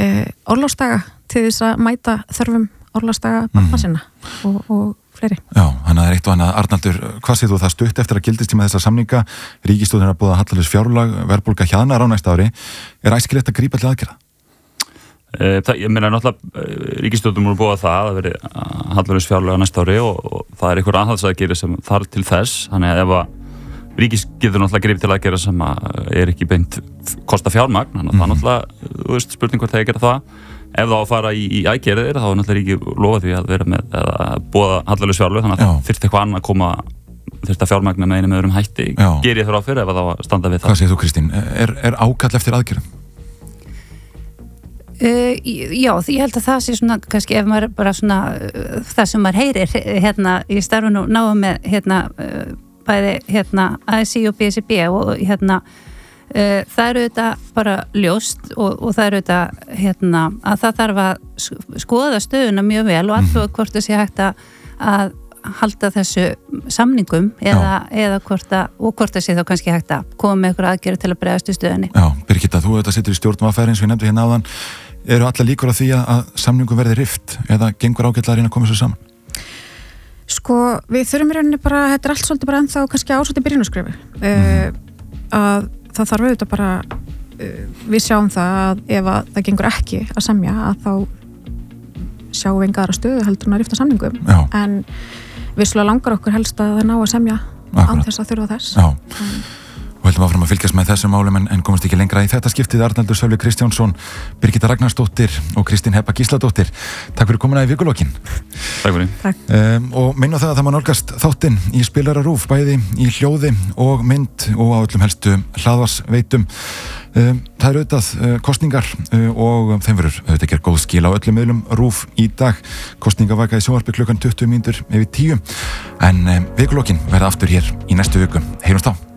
orlofsdaga til þess að mæta þörfum orlofsdaga barna sinna og fleiri. Já, þannig að það eitt og annað. Arnaldur, hvað séð þú það stutt eftir að gildistíma þessa samninga? Ríkisstjórnin er að boða hallalaus fjárlag, verðbólga hjaðnar á næsta ári. Er æskilegt að grípa til aðgerða? Ég meina náttúrulega ríkisstjórnin múið búið það að veri hallalaus fjárlag á næsta ári og það er einhver aðhaldsaðgerði sem þarf til þess. Þannig að ef að ríkis getur náttúrulega gripið til aðgerða sem er ekki beint kosta fjármagn, þannig að það náttúrulega, þú veist, spurning hvort það gera það. Ef það á að fara í aðgerðir þá er náttúrulega ríki lofað því að vera með að boða hallalaus fjárlög, þannig að það þyrfti eitthvað annað að koma, þyrfti að fjármagna með einum öðrum hætti. Ger ég þurfa á fyrir ef það á að standa við það. Hvað segir þú, Kristín? Er ákall eftir aðgerðum? Já, ég held að það sé svona, kannski ef maður bara svona, það sem maður heyrir hérna í starfinu náum með bæði ASÍ og BSRB og það eru þetta bara ljóst og það eru þetta að það þarf að skoða stöðuna mjög vel og alltaf hvort það sé hægt að halda þessu samningum eða hvort það sé þá kannski hægt að koma með einhverja aðgerð til að bregðast í stöðunni. Já, Birgitta, þú situr í stjórn VR eins og ég nefndi hérna áðan. Eru allar líkur á því að samningum verði rift eða gengur ágætlega að reyna að koma svo saman? Sko, við þurfum í rauninni bara, þetta er allt svolítið bara ennþá kannski ásvöldi byrjunarskrifu. Að það þarf auðvitað bara, við sjáum það að ef að það gengur ekki að semja að þá sjáum við enga aðra stöðu heldur en að rifta samningum. Já. En vissulega langar okkur helst að það ná að semja án þess að þurfa þess. Já. Og heldum áfram að fylgjast með þessum málum en komast ekki lengra í þetta skiptið. Arnaldur Sölvi Kristjánsson, Birgitta Ragnarsdóttir og Kristín Heba Gísladóttir. Takk fyrir komuna í Vikulokin. Takk fyrir. Takk. Og minna það að það má nálgast þáttinn í Spilara RÚV, bæði í hljóði og mynd og á öllum helstu hlaðvarsveitum. Það eru auðvitað kosningar og þeim verður auðvitað ekki góð skil á öllum miðlum RÚV í dag. Kosningavaka í sjónvarpi klukkan 20:10. En Vikulokin verða aftur hér í næstu viku. Heyrumst þá.